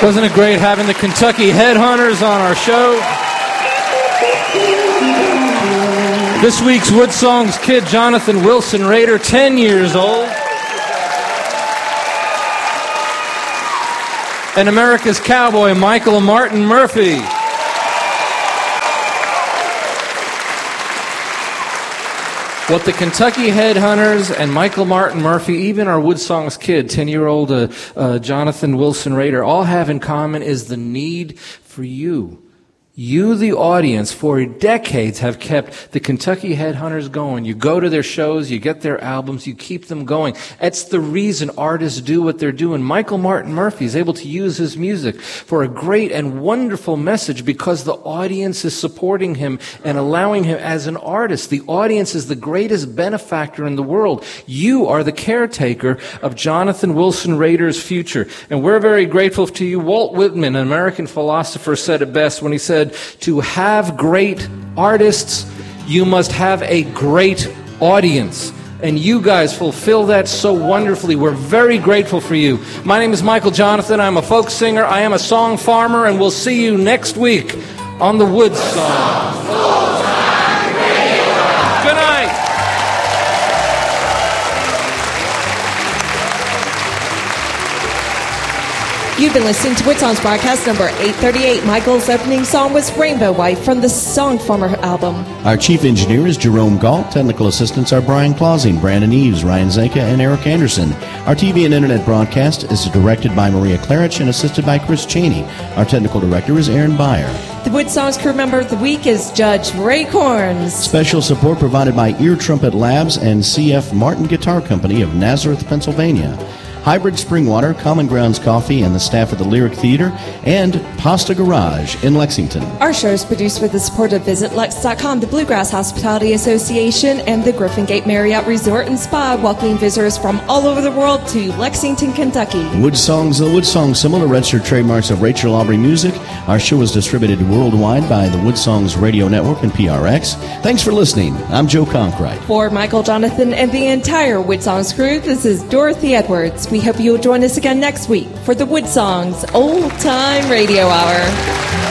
Wasn't it great having the Kentucky Headhunters on our show? This week's Woodsong's kid, Jonathan Wilson Rader, 10 years old. And America's cowboy, Michael Martin Murphey. What the Kentucky Headhunters and Michael Martin Murphey, even our Woodsong's kid, 10-year-old Jonathan Wilson Rader, all have in common is the need for you. You, the audience, for decades have kept the Kentucky Headhunters going. You go to their shows, you get their albums, you keep them going. That's the reason artists do what they're doing. Michael Martin Murphey is able to use his music for a great and wonderful message because the audience is supporting him and allowing him as an artist. The audience is the greatest benefactor in the world. You are the caretaker of Jonathan Wilson Rader's future. And we're very grateful to you. Walt Whitman, an American philosopher, said it best when he said, to have great artists, you must have a great audience. And you guys fulfill that so wonderfully. We're very grateful for you. My name is Michael Jonathan. I'm a folk singer. I am a song farmer. And we'll see you next week on the Woods Song. Good night. You've been listening to Woodsong's broadcast number 838. Michael's opening song was Rainbow White from the Song Farmer album. Our chief engineer is Jerome Galt. Technical assistants are Brian Clausing, Brandon Eves, Ryan Zanka, and Eric Anderson. Our TV and internet broadcast is directed by Maria Klarich and assisted by Chris Cheney. Our technical director is Aaron Beyer. The Woodsong's crew member of the week is Judge Ray Corns. Special support provided by Ear Trumpet Labs and C.F. Martin Guitar Company of Nazareth, Pennsylvania. Hybrid Springwater, Common Grounds Coffee, and the staff at the Lyric Theater, and Pasta Garage in Lexington. Our show is produced with the support of VisitLex.com, the Bluegrass Hospitality Association, and the Griffin Gate Marriott Resort and Spa, welcoming visitors from all over the world to Lexington, Kentucky. Woodsong's the Woodsong, similar registered trademarks of Rachel Aubrey Music. Our show is distributed worldwide by the Woodsong's Radio Network and PRX. Thanks for listening. I'm Joe Conkright. For Michael Jonathan and the entire Woodsong's crew, this is Dorothy Edwards. We hope you'll join us again next week for the Woodsong's Old Time Radio Hour.